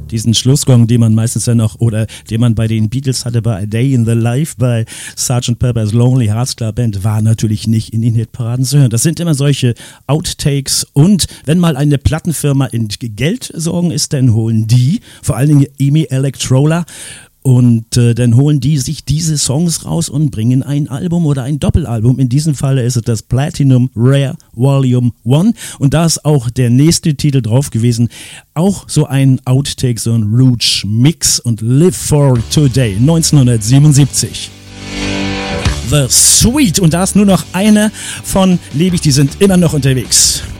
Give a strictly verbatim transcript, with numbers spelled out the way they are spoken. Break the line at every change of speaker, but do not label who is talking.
diesen Schlussgong, den man meistens ja noch, oder den man bei den Beatles hatte, bei A Day in the Life, bei Sergeant Pepper's Lonely Hearts Club Band, war natürlich nicht in den Hitparaden zu hören. Das sind immer solche Outtakes, und wenn mal eine Plattenfirma in Geldsorgen ist, dann holen die, vor allen Dingen E M I Electrola, und äh, dann holen die sich diese Songs raus und bringen ein Album oder ein Doppelalbum. In diesem Fall ist es das Platinum Rare Volume eins, und da ist auch der nächste Titel drauf gewesen. Auch so ein Outtake, so ein Rouge Mix, und Live for Today, neunzehnhundertsiebenundsiebzig. The Sweet, und da ist nur noch eine von Liebig, die sind immer noch unterwegs.